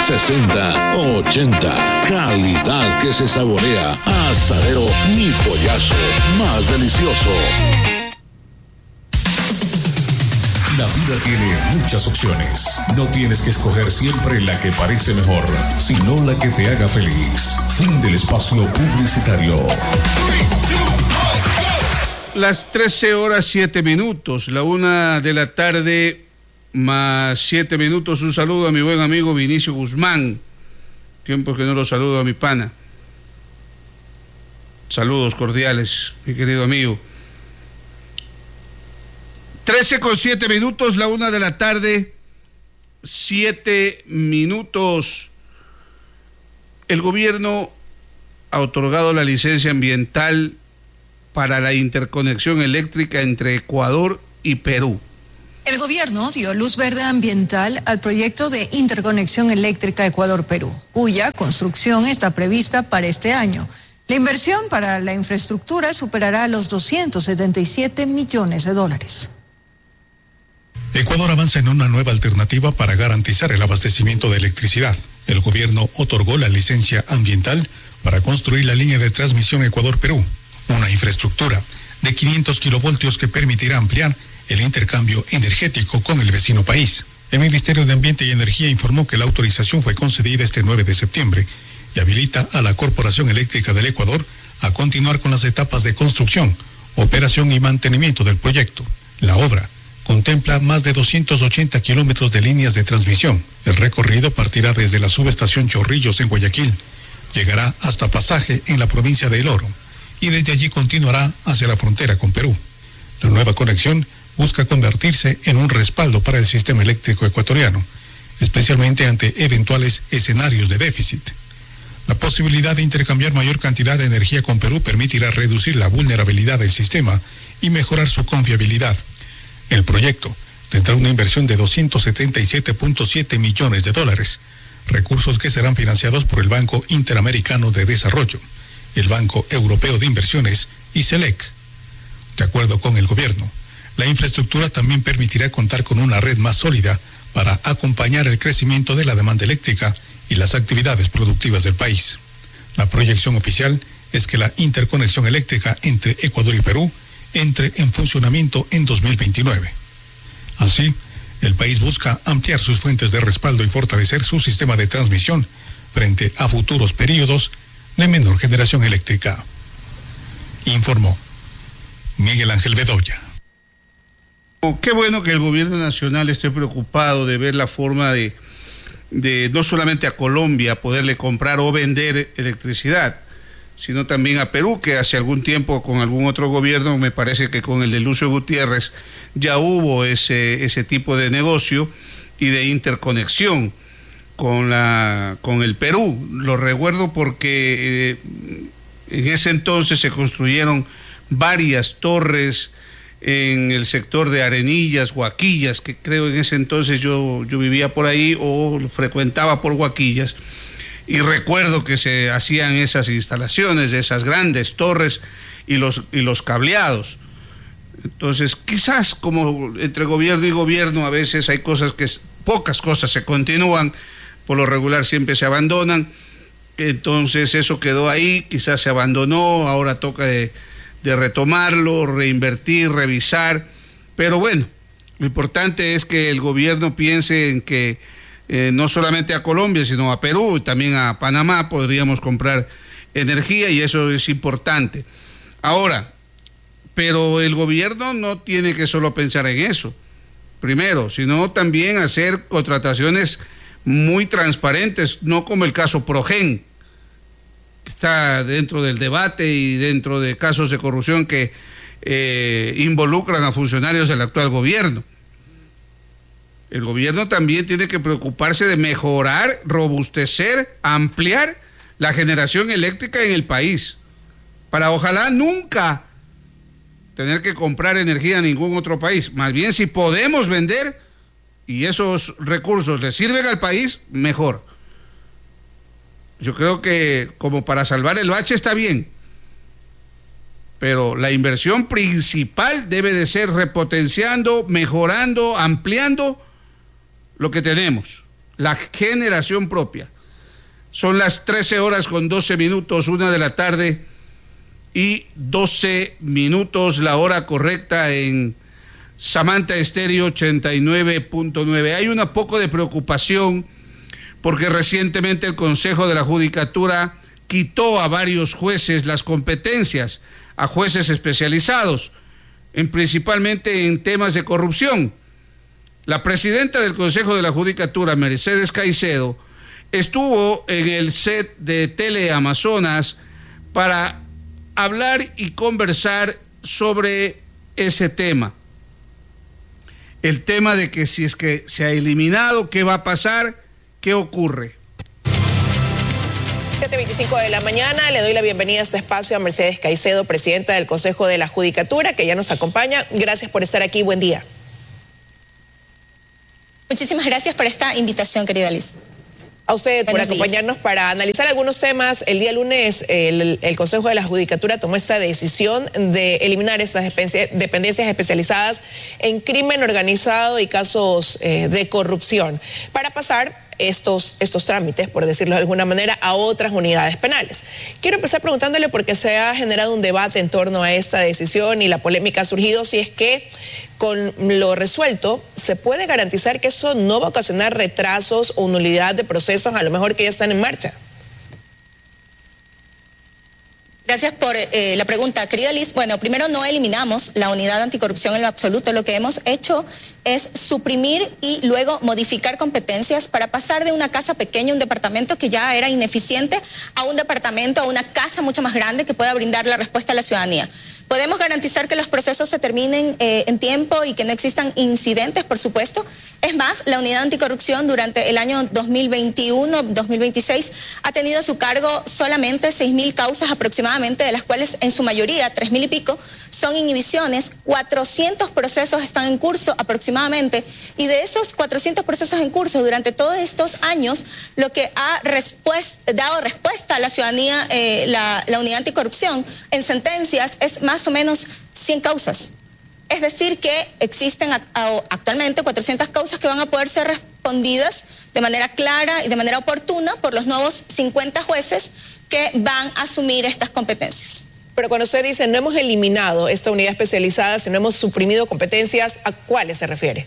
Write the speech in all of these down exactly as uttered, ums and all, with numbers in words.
sesenta, ochenta. Calidad que se saborea. Asadero Mi Pollazo. Más delicioso. La vida tiene muchas opciones. No tienes que escoger siempre la que parece mejor, sino la que te haga feliz. Fin del espacio publicitario. Las trece horas siete minutos, la una de la tarde más siete minutos. Un saludo a mi buen amigo Vinicio Guzmán. Tiempo que no lo saludo a mi pana. Saludos cordiales, mi querido amigo. trece con siete minutos, la una de la tarde, siete minutos. El gobierno ha otorgado la licencia ambiental para la interconexión eléctrica entre Ecuador y Perú. El gobierno dio luz verde ambiental al proyecto de interconexión eléctrica Ecuador-Perú, cuya construcción está prevista para este año. La inversión para la infraestructura superará los doscientos setenta y siete millones de dólares. Ecuador avanza en una nueva alternativa para garantizar el abastecimiento de electricidad. El gobierno otorgó la licencia ambiental para construir la línea de transmisión Ecuador-Perú, una infraestructura de quinientos kilovoltios que permitirá ampliar el intercambio energético con el vecino país. El Ministerio de Ambiente y Energía informó que la autorización fue concedida este nueve de septiembre y habilita a la Corporación Eléctrica del Ecuador a continuar con las etapas de construcción, operación y mantenimiento del proyecto. La obra contempla más de doscientos ochenta kilómetros de líneas de transmisión. El recorrido partirá desde la subestación Chorrillos en Guayaquil, llegará hasta Pasaje en la provincia de El Oro y desde allí continuará hacia la frontera con Perú. La nueva conexión busca convertirse en un respaldo para el sistema eléctrico ecuatoriano, especialmente ante eventuales escenarios de déficit. La posibilidad de intercambiar mayor cantidad de energía con Perú permitirá reducir la vulnerabilidad del sistema y mejorar su confiabilidad. El proyecto tendrá una inversión de doscientos setenta y siete punto siete millones de dólares, recursos que serán financiados por el Banco Interamericano de Desarrollo, el Banco Europeo de Inversiones y SELEC. De acuerdo con el gobierno, la infraestructura también permitirá contar con una red más sólida para acompañar el crecimiento de la demanda eléctrica y las actividades productivas del país. La proyección oficial es que la interconexión eléctrica entre Ecuador y Perú entre en funcionamiento en dos mil veintinueve. Así, el país busca ampliar sus fuentes de respaldo y fortalecer su sistema de transmisión frente a futuros periodos de menor generación eléctrica. Informó Miguel Ángel Bedoya. Qué bueno que el gobierno nacional esté preocupado de ver la forma de, de no solamente a Colombia poderle comprar o vender electricidad, sino también a Perú, que hace algún tiempo con algún otro gobierno, me parece que con el de Lucio Gutiérrez, ya hubo ese, ese tipo de negocio y de interconexión con, la, con el Perú. Lo recuerdo porque eh, en ese entonces se construyeron varias torres en el sector de Arenillas, Huaquillas, que creo en ese entonces yo, yo vivía por ahí o frecuentaba por Huaquillas, y recuerdo que se hacían esas instalaciones, esas grandes torres y los, y los cableados. Entonces, quizás como entre gobierno y gobierno a veces hay cosas que, pocas cosas se continúan, por lo regular siempre se abandonan, entonces eso quedó ahí, quizás se abandonó, ahora toca de, de retomarlo, reinvertir, revisar, pero bueno, lo importante es que el gobierno piense en que Eh, no solamente a Colombia, sino a Perú y también a Panamá podríamos comprar energía, y eso es importante. Ahora, pero el gobierno no tiene que solo pensar en eso, primero, sino también hacer contrataciones muy transparentes, no como el caso Progen, que está dentro del debate y dentro de casos de corrupción que eh, involucran a funcionarios del actual gobierno. El gobierno también tiene que preocuparse de mejorar, robustecer, ampliar la generación eléctrica en el país, para ojalá nunca tener que comprar energía en ningún otro país. Más bien, si podemos vender y esos recursos le sirven al país, mejor. Yo creo que como para salvar el bache está bien, pero la inversión principal debe de ser repotenciando, mejorando, ampliando lo que tenemos, la generación propia. Son las trece horas con doce minutos, una de la tarde y doce minutos, la hora correcta en Samantha Estéreo ochenta y nueve punto nueve. Hay un poco de preocupación porque recientemente el Consejo de la Judicatura quitó a varios jueces las competencias, a jueces especializados, en, principalmente en temas de corrupción. La presidenta del Consejo de la Judicatura, Mercedes Caicedo, estuvo en el set de Teleamazonas para hablar y conversar sobre ese tema. El tema de que si es que se ha eliminado, ¿qué va a pasar? ¿Qué ocurre? siete veinticinco de la mañana, le doy la bienvenida a este espacio a Mercedes Caicedo, presidenta del Consejo de la Judicatura, que ya nos acompaña. Gracias por estar aquí, buen día. Muchísimas gracias por esta invitación, querida Liz. A usted por Buenos acompañarnos días. para analizar algunos temas. El día lunes el, el Consejo de la Judicatura tomó esta decisión de eliminar estas dependencias especializadas en crimen organizado y casos eh, de corrupción para pasar estos, estos trámites, por decirlo de alguna manera, a otras unidades penales. Quiero empezar preguntándole porque se ha generado un debate en torno a esta decisión y la polémica ha surgido si es que con lo resuelto se puede garantizar que eso no va a ocasionar retrasos o nulidad de procesos a lo mejor que ya están en marcha. Gracias por eh, la pregunta, querida Liz. Bueno, primero no eliminamos la unidad anticorrupción en lo absoluto. Lo que hemos hecho es suprimir y luego modificar competencias para pasar de una casa pequeña, un departamento que ya era ineficiente, a un departamento, a una casa mucho más grande que pueda brindar la respuesta a la ciudadanía. Podemos garantizar que los procesos se terminen eh, en tiempo y que no existan incidentes, por supuesto. Es más, la unidad anticorrupción durante el año dos mil veintiuno dos mil veintiséis ha tenido a su cargo solamente seis mil causas aproximadamente, de las cuales en su mayoría, tres mil y pico, son inhibiciones. cuatrocientos procesos están en curso aproximadamente, y de esos cuatrocientos procesos en curso durante todos estos años, lo que ha respuesta, dado respuesta a la ciudadanía, eh, la, la unidad anticorrupción en sentencias es más o menos cien causas. Es decir, que existen actualmente cuatrocientas causas que van a poder ser respondidas de manera clara y de manera oportuna por los nuevos cincuenta jueces que van a asumir estas competencias. Pero cuando usted dice no hemos eliminado esta unidad especializada, sino hemos suprimido competencias, ¿a cuáles se refiere?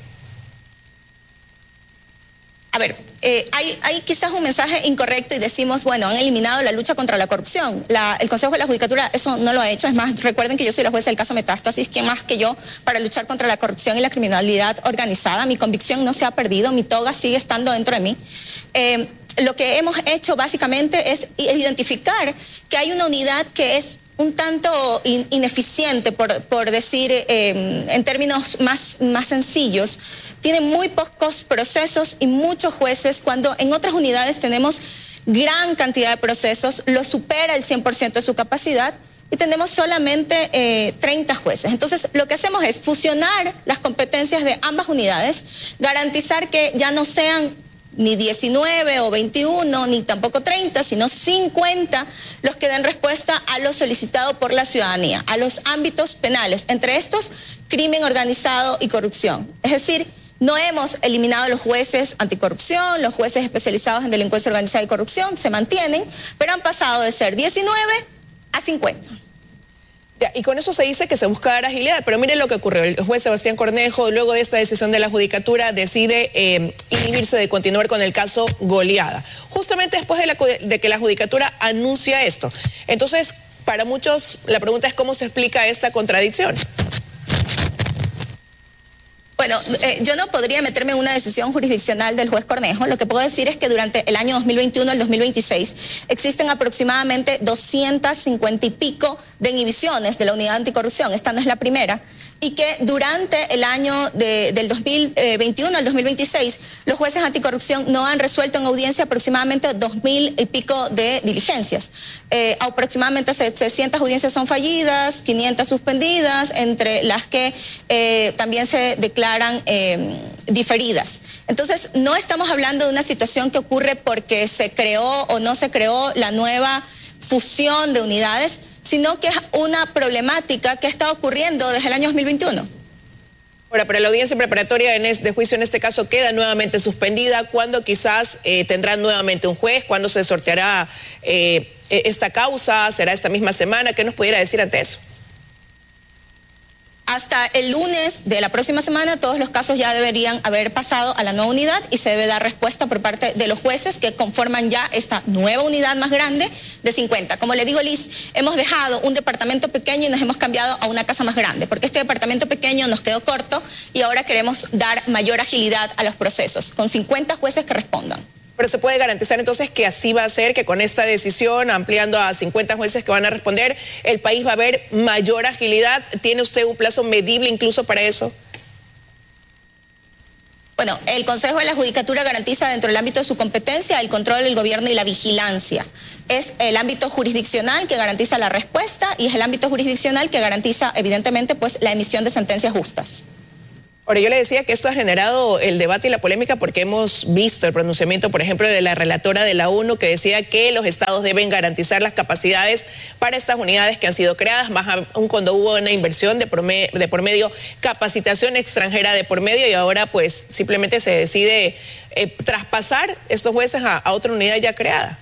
A ver, eh, hay, hay quizás un mensaje incorrecto y decimos, bueno, han eliminado la lucha contra la corrupción. La, el Consejo de la Judicatura eso no lo ha hecho. Es más, recuerden que yo soy la jueza del caso Metástasis, ¿quién más que yo para luchar contra la corrupción y la criminalidad organizada? Mi convicción no se ha perdido, mi toga sigue estando dentro de mí. Eh, lo que hemos hecho básicamente es identificar que hay una unidad que es un tanto in, ineficiente, por, por decir eh, en términos más, más sencillos. Tiene muy pocos procesos y muchos jueces, cuando en otras unidades tenemos gran cantidad de procesos, lo supera el cien por ciento de su capacidad, y tenemos solamente eh, treinta jueces. Entonces, lo que hacemos es fusionar las competencias de ambas unidades, garantizar que ya no sean ni diecinueve o veintiuno, ni tampoco treinta, sino cincuenta los que den respuesta a lo solicitado por la ciudadanía, a los ámbitos penales, entre estos, crimen organizado y corrupción. Es decir, no hemos eliminado los jueces anticorrupción, los jueces especializados en delincuencia organizada y corrupción, se mantienen, pero han pasado de ser diecinueve a cincuenta. Ya, y con eso se dice que se busca dar agilidad, pero miren lo que ocurrió. El juez Sebastián Cornejo, luego de esta decisión de la Judicatura, decide eh, inhibirse de continuar con el caso Goleada, justamente después de, la, de que la Judicatura anuncia esto. Entonces, para muchos, la pregunta es cómo se explica esta contradicción. Bueno, eh, yo no podría meterme en una decisión jurisdiccional del juez Cornejo. Lo que puedo decir es que durante el año dos mil veintiuno al dos mil veintiséis existen aproximadamente doscientas cincuenta y pico de inhibiciones de la unidad anticorrupción. Esta no es la primera. Y que durante el año de, del dos mil veintiuno al dos mil veintiséis los jueces anticorrupción no han resuelto en audiencia aproximadamente dos mil y pico de diligencias. Eh, aproximadamente seiscientas audiencias son fallidas, quinientas suspendidas, entre las que eh, también se declaran eh, diferidas. Entonces, no estamos hablando de una situación que ocurre porque se creó o no se creó la nueva fusión de unidades, sino que es una problemática que está ocurriendo desde el año dos mil veintiuno. Ahora, pero la audiencia preparatoria en este, de juicio en este caso queda nuevamente suspendida. ¿Cuándo quizás eh, tendrán nuevamente un juez? ¿Cuándo se sorteará eh, esta causa? ¿Será esta misma semana? ¿Qué nos pudiera decir ante eso? Hasta el lunes de la próxima semana todos los casos ya deberían haber pasado a la nueva unidad y se debe dar respuesta por parte de los jueces que conforman ya esta nueva unidad más grande de cincuenta. Como le digo, Liz, hemos dejado un departamento pequeño y nos hemos cambiado a una casa más grande porque este departamento pequeño nos quedó corto y ahora queremos dar mayor agilidad a los procesos con cincuenta jueces que respondan. Pero se puede garantizar entonces que así va a ser, que con esta decisión, ampliando a cincuenta jueces que van a responder, el país va a ver mayor agilidad. ¿Tiene usted un plazo medible incluso para eso? Bueno, el Consejo de la Judicatura garantiza dentro del ámbito de su competencia el control del gobierno y la vigilancia. Es el ámbito jurisdiccional que garantiza la respuesta y es el ámbito jurisdiccional que garantiza evidentemente pues la emisión de sentencias justas. Ahora, yo le decía que esto ha generado el debate y la polémica porque hemos visto el pronunciamiento, por ejemplo, de la relatora de la ONU que decía que los estados deben garantizar las capacidades para estas unidades que han sido creadas, más aún cuando hubo una inversión de por, me, de por medio, capacitación extranjera de por medio y ahora pues simplemente se decide eh, traspasar estos jueces a, a otra unidad ya creada.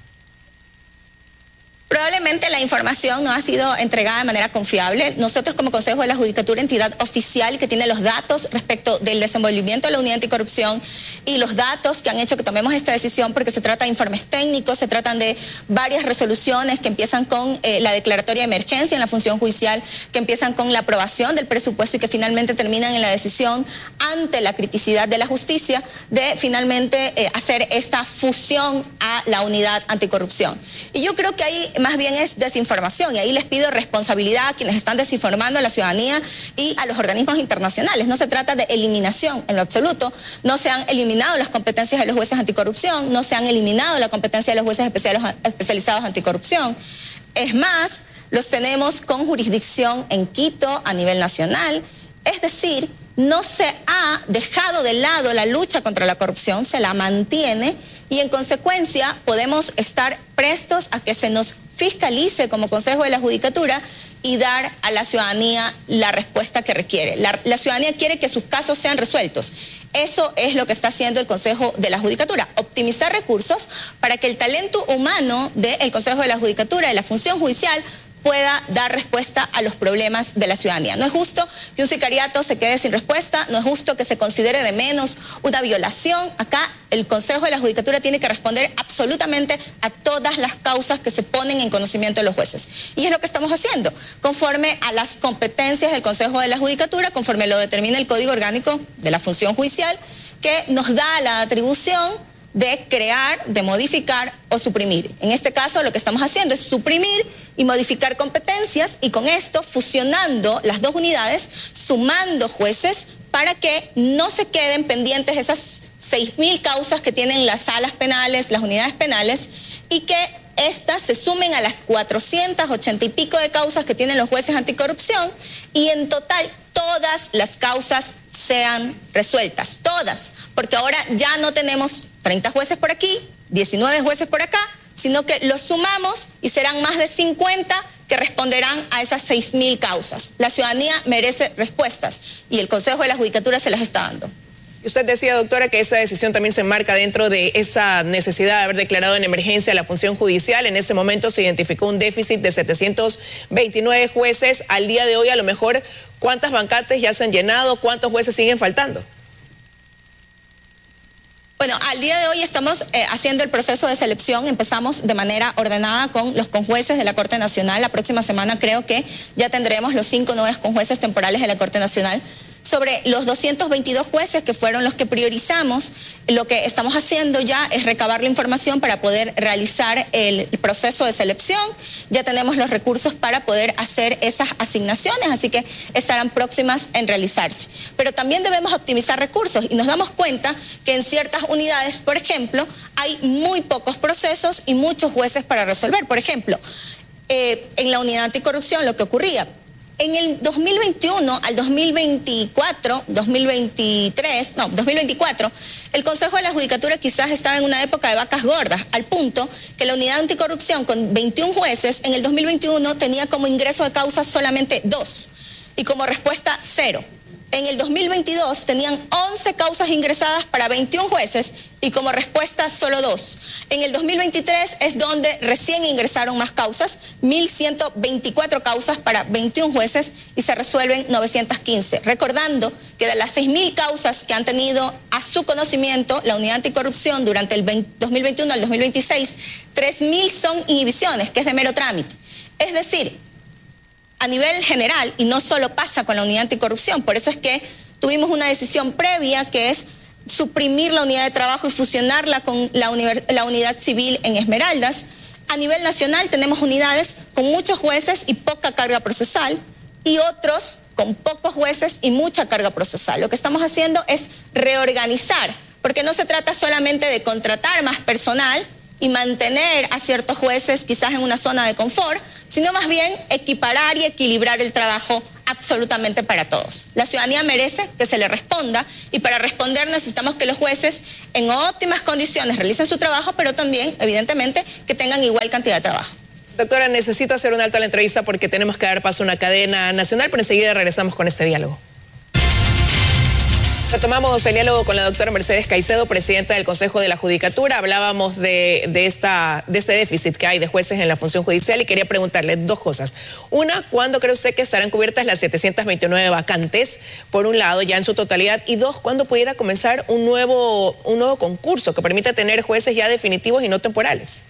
Probablemente la información no ha sido entregada de manera confiable. Nosotros como Consejo de la Judicatura, entidad oficial que tiene los datos respecto del desenvolvimiento de la unidad anticorrupción y los datos que han hecho que tomemos esta decisión porque se trata de informes técnicos, se tratan de varias resoluciones que empiezan con eh, la declaratoria de emergencia en la función judicial, que empiezan con la aprobación del presupuesto y que finalmente terminan en la decisión ante la criticidad de la justicia de finalmente eh, hacer esta fusión a la unidad anticorrupción. Y yo creo que ahí más bien es desinformación y ahí les pido responsabilidad a quienes están desinformando a la ciudadanía y a los organismos internacionales. No se trata de eliminación en lo absoluto, no se han eliminado las competencias de los jueces anticorrupción, no se han eliminado la competencia de los jueces especializados anticorrupción. Es más, los tenemos con jurisdicción en Quito a nivel nacional, es decir, no se ha dejado de lado la lucha contra la corrupción, se la mantiene y en consecuencia podemos estar prestos a que se nos fiscalice como Consejo de la Judicatura y dar a la ciudadanía la respuesta que requiere. La, la ciudadanía quiere que sus casos sean resueltos. Eso es lo que está haciendo el Consejo de la Judicatura, optimizar recursos para que el talento humano del Consejo de la Judicatura, de la función judicial, pueda dar respuesta a los problemas de la ciudadanía. No es justo que un sicariato se quede sin respuesta, no es justo que se considere de menos una violación. Acá el Consejo de la Judicatura tiene que responder absolutamente a todas las causas que se ponen en conocimiento de los jueces. Y es lo que estamos haciendo, conforme a las competencias del Consejo de la Judicatura, conforme lo determina el Código Orgánico de la Función Judicial, que nos da la atribución de crear, de modificar o suprimir. En este caso lo que estamos haciendo es suprimir y modificar competencias y con esto fusionando las dos unidades, sumando jueces para que no se queden pendientes esas seis mil causas que tienen las salas penales, las unidades penales y que estas se sumen a las cuatrocientas ochenta y pico de causas que tienen los jueces anticorrupción y en total todas las causas sean resueltas, todas, porque ahora ya no tenemos treinta jueces por aquí, diecinueve jueces por acá, sino que los sumamos y serán más de cincuenta que responderán a esas seis mil causas. La ciudadanía merece respuestas y el Consejo de la Judicatura se las está dando. Y usted decía, doctora, que esa decisión también se enmarca dentro de esa necesidad de haber declarado en emergencia la función judicial. En ese momento se identificó un déficit de setecientos veintinueve jueces. Al día de hoy, a lo mejor, ¿cuántas vacantes ya se han llenado? ¿Cuántos jueces siguen faltando? Bueno, al día de hoy estamos eh, haciendo el proceso de selección. Empezamos de manera ordenada con los conjueces de la Corte Nacional. La próxima semana creo que ya tendremos los cinco nuevos conjueces temporales de la Corte Nacional. Sobre los doscientos veintidós jueces que fueron los que priorizamos, lo que estamos haciendo ya es recabar la información para poder realizar el proceso de selección. Ya tenemos los recursos para poder hacer esas asignaciones, así que estarán próximas en realizarse. Pero también debemos optimizar recursos y nos damos cuenta que en ciertas unidades, por ejemplo, hay muy pocos procesos y muchos jueces para resolver. Por ejemplo, eh, en la unidad anticorrupción lo que ocurría, en el dos mil veintiuno al dos mil veinticuatro, dos mil veintitrés, no, dos mil veinticuatro, el Consejo de la Judicatura quizás estaba en una época de vacas gordas, al punto que la unidad anticorrupción con veintiún jueces en el dos mil veintiuno tenía como ingreso de causas solamente dos y como respuesta cero. En el dos mil veintidós tenían once causas ingresadas para veintiún jueces y como respuesta solo dos. En el dos mil veintitrés es donde recién ingresaron más causas, mil ciento veinticuatro causas para veintiún jueces y se resuelven novecientas quince. Recordando que de las seis mil causas que han tenido a su conocimiento la Unidad Anticorrupción durante el dos mil veintiuno al dos mil veintiséis, tres mil son inhibiciones, que es de mero trámite. Es decir, a nivel general, y no solo pasa con la Unidad Anticorrupción, por eso es que tuvimos una decisión previa que es suprimir la unidad de trabajo y fusionarla con la, la unidad civil en Esmeraldas. A nivel nacional tenemos unidades con muchos jueces y poca carga procesal y otros con pocos jueces y mucha carga procesal. Lo que estamos haciendo es reorganizar, porque no se trata solamente de contratar más personal y mantener a ciertos jueces quizás en una zona de confort, sino más bien equiparar y equilibrar el trabajo absolutamente para todos. La ciudadanía merece que se le responda y para responder necesitamos que los jueces en óptimas condiciones realicen su trabajo, pero también, evidentemente, que tengan igual cantidad de trabajo. Doctora, necesito hacer un alto a la entrevista porque tenemos que dar paso a una cadena nacional, pero enseguida regresamos con este diálogo. Retomamos el diálogo con la doctora Mercedes Caicedo, presidenta del Consejo de la Judicatura. Hablábamos de, de, esta, de este déficit que hay de jueces en la función judicial y quería preguntarle dos cosas. Una, ¿cuándo cree usted que estarán cubiertas las setecientas veintinueve vacantes, por un lado, ya en su totalidad? Y dos, ¿cuándo pudiera comenzar un nuevo, un nuevo concurso que permita tener jueces ya definitivos y no temporales?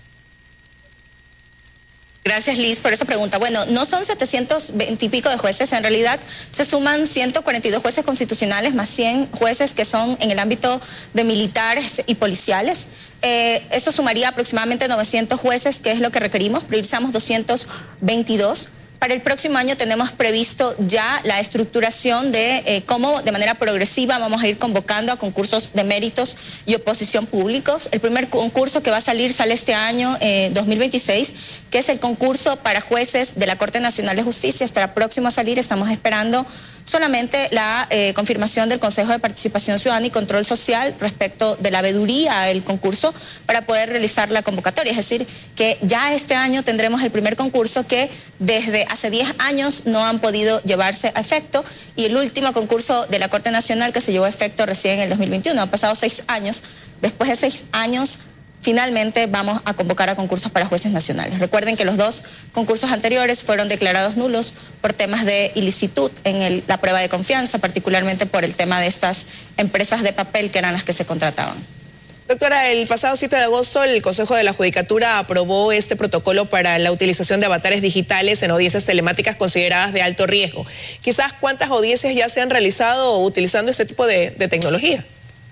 Gracias, Liz, por esa pregunta. Bueno, no son setecientos veinte y pico de jueces, en realidad se suman ciento cuarenta y dos jueces constitucionales más cien jueces que son en el ámbito de militares y policiales. Eh, eso sumaría aproximadamente novecientos jueces, que es lo que requerimos. Priorizamos doscientos veintidós. Para el próximo año tenemos previsto ya la estructuración de eh, cómo de manera progresiva vamos a ir convocando a concursos de méritos y oposición públicos. El primer concurso que va a salir sale este año eh, dos mil veintiséis, que es el concurso para jueces de la Corte Nacional de Justicia. Estará próximo a salir, estamos esperando solamente la eh, confirmación del Consejo de Participación Ciudadana y Control Social respecto de la veeduría del concurso para poder realizar la convocatoria. Es decir, que ya este año tendremos el primer concurso que desde hace diez años no han podido llevarse a efecto, y el último concurso de la Corte Nacional que se llevó a efecto recién en el dos mil veintiuno. Han pasado seis años. Después de seis años, finalmente vamos a convocar a concursos para jueces nacionales. Recuerden que los dos concursos anteriores fueron declarados nulos por temas de ilicitud en el, la prueba de confianza, particularmente por el tema de estas empresas de papel que eran las que se contrataban. Doctora, el pasado siete de agosto el Consejo de la Judicatura aprobó este protocolo para la utilización de avatares digitales en audiencias telemáticas consideradas de alto riesgo. Quizás, ¿cuántas audiencias ya se han realizado utilizando este tipo de, de tecnología?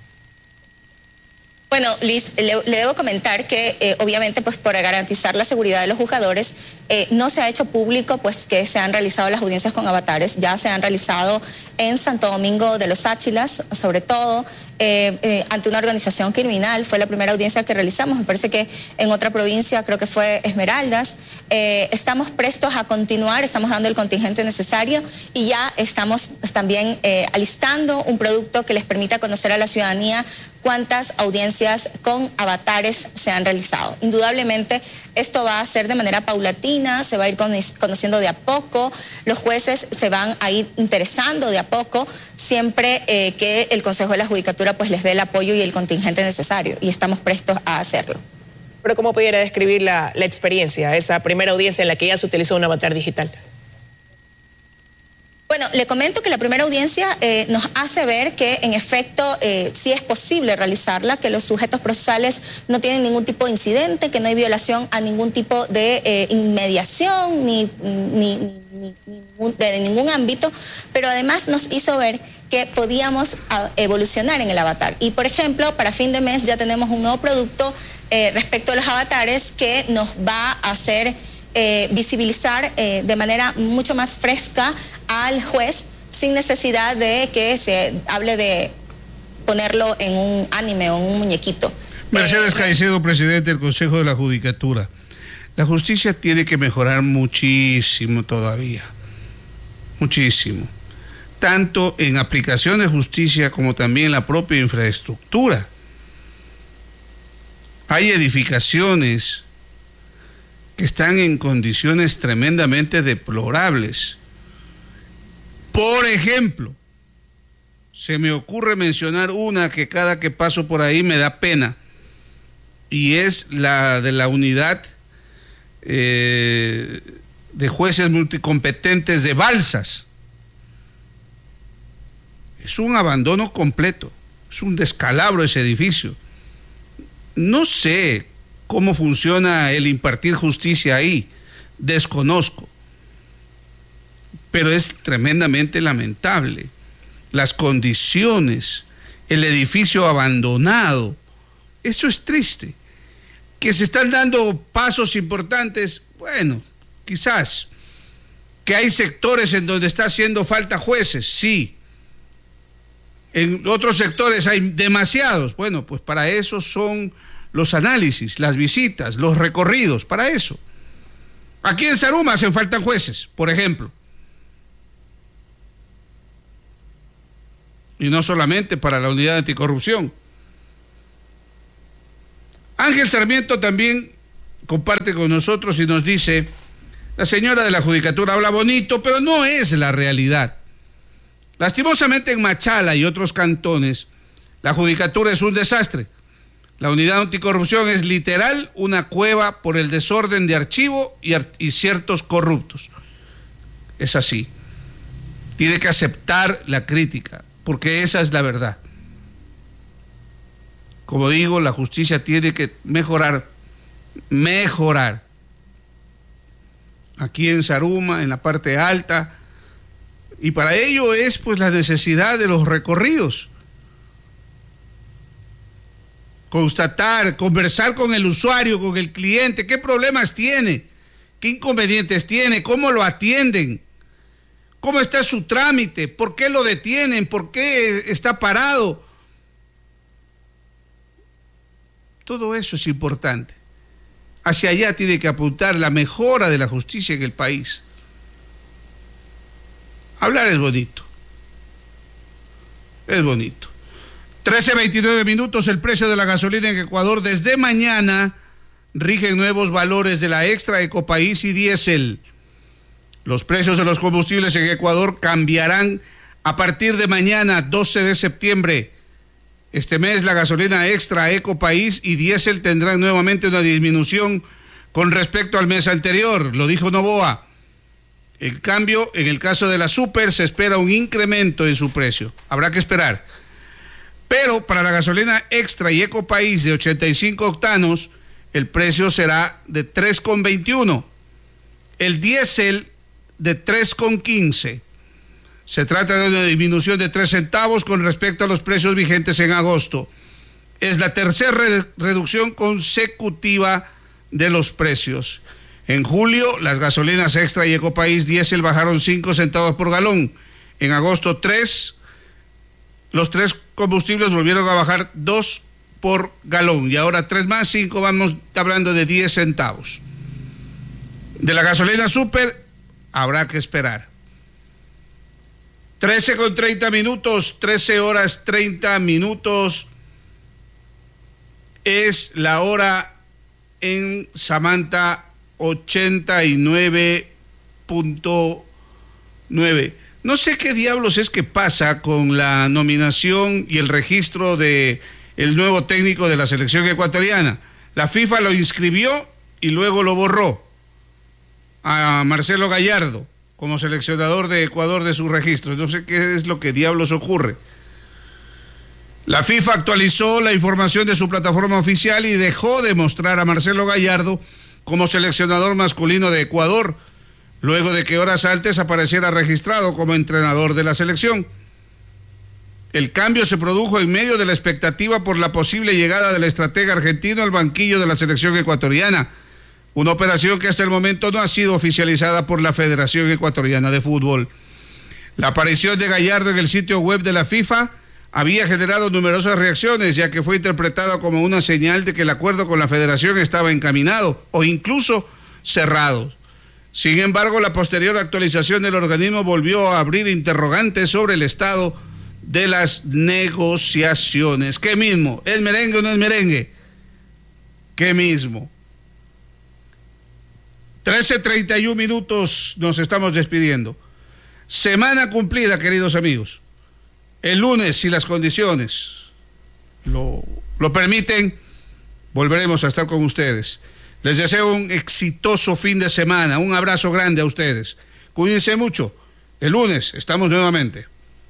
Bueno, Liz, le, le debo comentar que eh, obviamente pues por garantizar la seguridad de los juzgadores eh, no se ha hecho público pues que se han realizado las audiencias con avatares. Ya se han realizado en Santo Domingo de los Áchilas, sobre todo eh, eh, ante una organización criminal. Fue la primera audiencia que realizamos. Me parece que en otra provincia creo que fue Esmeraldas. Eh, estamos prestos a continuar, estamos dando el contingente necesario y ya estamos también eh, alistando un producto que les permita conocer a la ciudadanía cuántas audiencias con avatares se han realizado. Indudablemente esto va a ser de manera paulatina, se va a ir conociendo de a poco, los jueces se van a ir interesando de a poco, siempre eh, que el Consejo de la Judicatura pues les dé el apoyo y el contingente necesario, y estamos prestos a hacerlo. Pero ¿cómo pudiera describir la, la experiencia, esa primera audiencia en la que ya se utilizó un avatar digital? Bueno, le comento que la primera audiencia eh, nos hace ver que en efecto eh, sí es posible realizarla, que los sujetos procesales no tienen ningún tipo de incidente, que no hay violación a ningún tipo de eh, inmediación ni, ni, ni, ni de ningún ámbito, pero además nos hizo ver que podíamos evolucionar en el avatar. Y por ejemplo, para fin de mes ya tenemos un nuevo producto eh, respecto a los avatares que nos va a hacer eh, visibilizar eh, de manera mucho más fresca al juez sin necesidad de que se hable de ponerlo en un anime o en un muñequito. Mercedes Caicedo, presidente del Consejo de la Judicatura. La justicia tiene que mejorar muchísimo todavía, muchísimo, tanto en aplicación de justicia como también en la propia infraestructura. Hay edificaciones que están en condiciones tremendamente deplorables. Por ejemplo, se me ocurre mencionar una que cada que paso por ahí me da pena, y es la de la unidad eh, de jueces multicompetentes de Balsas. Es un abandono completo, es un descalabro ese edificio. No sé cómo funciona el impartir justicia ahí, desconozco, pero es tremendamente lamentable. Las condiciones, el edificio abandonado, eso es triste. Que se están dando pasos importantes, bueno, quizás. Que hay sectores en donde está haciendo falta jueces, sí. En otros sectores hay demasiados, bueno, pues para eso son los análisis, las visitas, los recorridos, para eso. Aquí en Zaruma hacen falta jueces, por ejemplo. Y no solamente para la unidad de anticorrupción. Ángel Sarmiento también comparte con nosotros y nos dice: la señora de la Judicatura habla bonito, pero no es la realidad. Lastimosamente en Machala y otros cantones, la Judicatura es un desastre. La unidad anticorrupción es literal una cueva por el desorden de archivo y, ar- y ciertos corruptos. Es así. Tiene que aceptar la crítica, porque esa es la verdad. Como digo, la justicia tiene que mejorar, mejorar. Aquí en Zaruma, en la parte alta, y para ello es pues la necesidad de los recorridos. Constatar, conversar con el usuario, con el cliente, qué problemas tiene, qué inconvenientes tiene, cómo lo atienden, cómo está su trámite, por qué lo detienen, por qué está parado. Todo eso es importante. Hacia allá tiene que apuntar la mejora de la justicia en el país. Hablar es bonito. Es bonito. trece veintinueve minutos, el precio de la gasolina en Ecuador. Desde mañana rigen nuevos valores de la Extra, Ecopaís y Diésel. Los precios de los combustibles en Ecuador cambiarán a partir de mañana, doce de septiembre. Este mes la gasolina Extra, Ecopaís y Diésel tendrán nuevamente una disminución con respecto al mes anterior, lo dijo Novoa. En cambio, en el caso de la Super se espera un incremento en su precio. Habrá que esperar. Pero para la gasolina Extra y Ecopaís de ochenta y cinco octanos, el precio será de tres con veintiuno. El diésel de tres con quince. Se trata de una disminución de tres centavos con respecto a los precios vigentes en agosto. Es la tercera re- reducción consecutiva de los precios. En julio, las gasolinas Extra y Ecopaís Diésel bajaron cinco centavos por galón. En agosto, tres. Los tres combustibles volvieron a bajar dos por galón. Y ahora tres más, cinco, vamos hablando de diez centavos. De la gasolina Super, habrá que esperar. trece con treinta minutos, trece horas treinta minutos. Es la hora en Samantha, ochenta y nueve punto nueve. No sé qué diablos es que pasa con la nominación y el registro de el nuevo técnico de la selección ecuatoriana. La FIFA lo inscribió y luego lo borró a Marcelo Gallardo como seleccionador de Ecuador de sus registros. No sé qué es lo que diablos ocurre. La FIFA actualizó la información de su plataforma oficial y dejó de mostrar a Marcelo Gallardo como seleccionador masculino de Ecuador, luego de que horas antes apareciera registrado como entrenador de la selección. El cambio se produjo en medio de la expectativa por la posible llegada del estratega argentino al banquillo de la selección ecuatoriana, una operación que hasta el momento no ha sido oficializada por la Federación Ecuatoriana de Fútbol. La aparición de Gallardo en el sitio web de la FIFA había generado numerosas reacciones, ya que fue interpretada como una señal de que el acuerdo con la Federación estaba encaminado o incluso cerrado. Sin embargo, la posterior actualización del organismo volvió a abrir interrogantes sobre el estado de las negociaciones. ¿Qué mismo? ¿Es merengue o no es merengue? ¿Qué mismo? trece treinta y uno minutos, nos estamos despidiendo. Semana cumplida, queridos amigos. El lunes, si las condiciones lo, lo permiten, volveremos a estar con ustedes. Les deseo un exitoso fin de semana. Un abrazo grande a ustedes. Cuídense mucho. El lunes estamos nuevamente.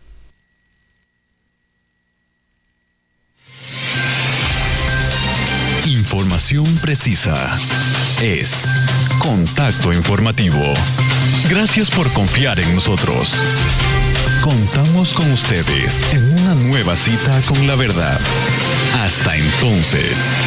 Información precisa es Contacto Informativo. Gracias por confiar en nosotros. Contamos con ustedes en una nueva cita con la verdad. Hasta entonces.